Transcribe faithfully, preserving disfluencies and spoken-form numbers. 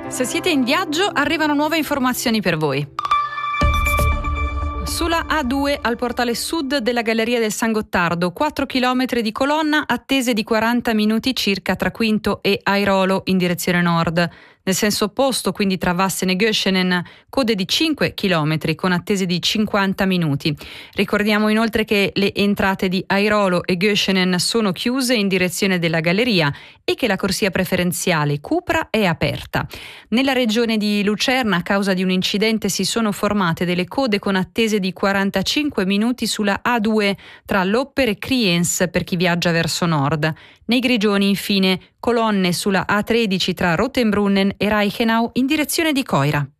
Se siete in viaggio, arrivano nuove informazioni per voi. Sulla A due al portale sud della Galleria del San Gottardo, quattro chilometri di colonna, attese di quaranta minuti circa tra Quinto e Airolo in direzione nord. Nel senso opposto, quindi tra Vassen e Göschenen, code di cinque chilometri con attese di cinquanta minuti. Ricordiamo inoltre che le entrate di Airolo e Göschenen sono chiuse in direzione della galleria e che la corsia preferenziale Cupra è aperta. Nella regione di Lucerna, a causa di un incidente, si sono formate delle code con attese di quarantacinque minuti sulla A due tra Lopper e Kriens per chi viaggia verso nord. Nei Grigioni, infine, colonne sulla A tredici tra Rottenbrunnen e Reichenau in direzione di Coira.